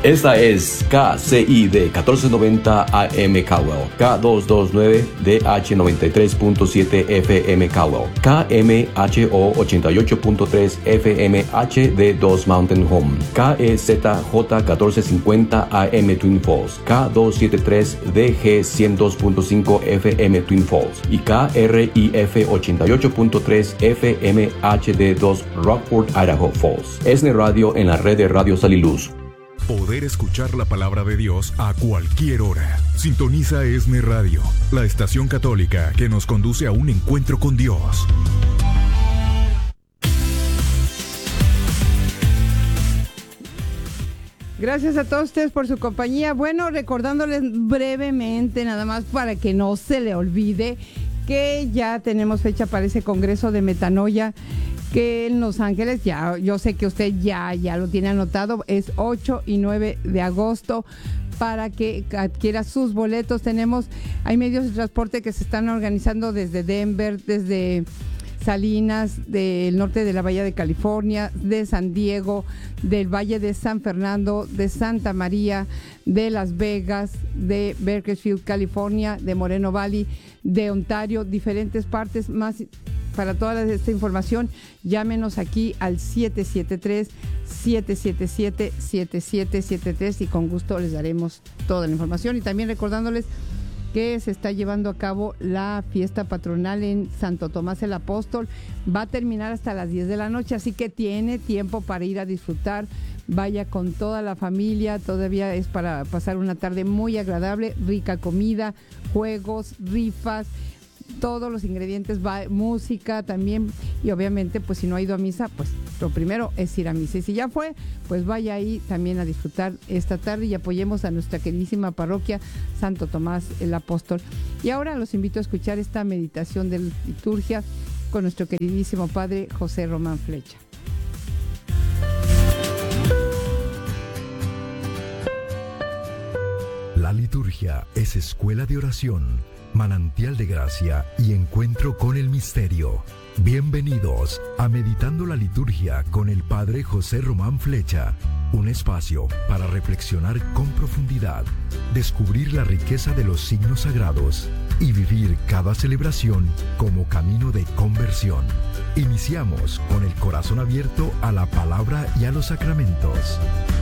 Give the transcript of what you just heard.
Esta es KCID 1490 AM Caldwell, K229DH 93.7 FM Caldwell, KMHO 88.3 FM HD2 Mountain Home, KEZJ 1450 AM Twin Falls, K273DG 102.5 FM Twin Falls y KRIF 88.3 FM HD2 Rockford, Idaho Falls. ESNE Radio en la red de Radio Sal y Luz. Poder escuchar la palabra de Dios a cualquier hora. Sintoniza ESNE Radio, la estación católica que nos conduce a un encuentro con Dios. Gracias a todos ustedes por su compañía. Bueno, recordándoles brevemente, nada más para que no se le olvide, que ya tenemos fecha para ese congreso de metanoia que en Los Ángeles, ya yo sé que usted ya lo tiene anotado, es 8 y 9 de agosto para que adquiera sus boletos. Hay medios de transporte que se están organizando desde Denver, desde Salinas, del norte de la Bahía de California, de San Diego, del Valle de San Fernando, de Santa María, de Las Vegas, de Bakersfield, California, de Moreno Valley, de Ontario, diferentes partes más. Para toda esta información, llámenos aquí al 773-777-7773 y con gusto les daremos toda la información. Y también recordándoles que se está llevando a cabo la fiesta patronal en Santo Tomás el Apóstol. Va a terminar hasta las 10 de la noche, así que tiene tiempo para ir a disfrutar. Vaya con toda la familia, todavía es para pasar una tarde muy agradable, rica comida, juegos, rifas, todos los ingredientes, música también, y obviamente pues si no ha ido a misa, pues lo primero es ir a misa, y si ya fue, pues vaya ahí también a disfrutar esta tarde y apoyemos a nuestra queridísima parroquia Santo Tomás el Apóstol. Y ahora los invito a escuchar esta meditación de liturgia con nuestro queridísimo padre José Román Flecha. La liturgia es escuela de oración, manantial de gracia y encuentro con el misterio. Bienvenidos a Meditando la Liturgia con el Padre José Román Flecha, un espacio para reflexionar con profundidad, descubrir la riqueza de los signos sagrados y vivir cada celebración como camino de conversión. Iniciamos con el corazón abierto a la palabra y a los sacramentos.